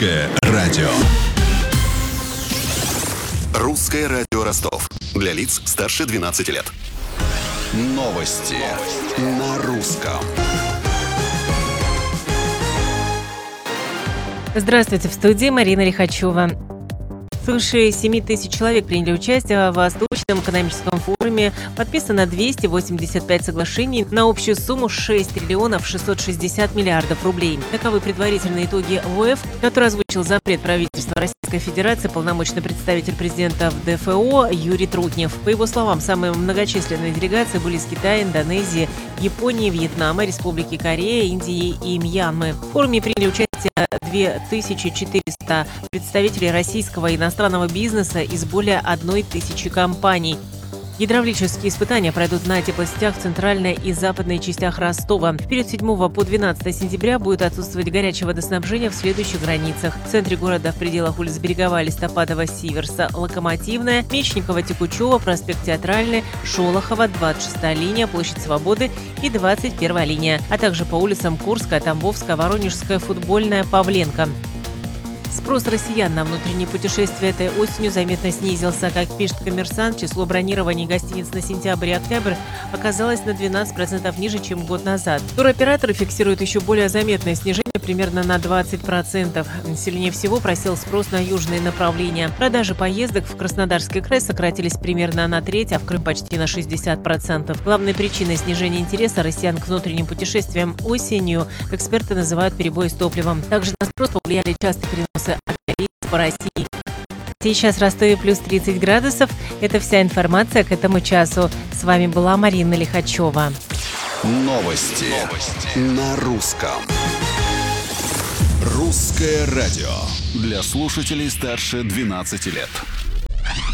Радио. Русское радио Ростов. Для лиц старше 12 лет. Новости на русском. Здравствуйте, в студии Марина Лихачева. Свыше 7 тысяч человек приняли участие в Восточном экономическом форуме. Подписано 285 соглашений на общую сумму 6 триллионов 660 миллиардов рублей. Таковы предварительные итоги ВОЭФ, который озвучил зампред правительства Российской Федерации, полномочный представитель президента в ДФО Юрий Трутнев. По его словам, самые многочисленные делегации были из Китая, Индонезии, Японии, Вьетнама, Республики Корея, Индии и Мьянмы. В форуме приняли участие 2400 представителей российского и иностранного бизнеса из более 1000 компаний. Гидравлические испытания пройдут на теплосетях в центральной и западной частях Ростова. В период 7 по 12 сентября будет отсутствовать горячее водоснабжение в следующих границах. В центре города в пределах улиц Береговая, Листопадова, Сиверса, Локомотивная, Мечникова, Текучева, проспект Театральный, Шолохова, 26-я линия, площадь Свободы и 21-я линия, а также по улицам Курская, Тамбовская, Воронежская, Футбольная, Павленко. Спрос россиян на внутренние путешествия этой осенью заметно снизился. Как пишет «Коммерсант», число бронирований гостиниц на сентябрь и октябрь оказалось на 12% ниже, чем год назад. Туроператоры фиксируют еще более заметное снижение, примерно на 20%. Сильнее всего просел спрос на южные направления. Продажи поездок в Краснодарский край сократились примерно на треть, а в Крым почти на 60%. Главной причиной снижения интереса россиян к внутренним путешествиям осенью эксперты называют перебои с топливом. Также на спрос повлияли частые переносы авиарейсов по России. Сейчас в Ростове плюс 30 градусов. Это вся информация к этому часу. С вами была Марина Лихачева. Новости на русском. Русское радио. Для слушателей старше 12 лет.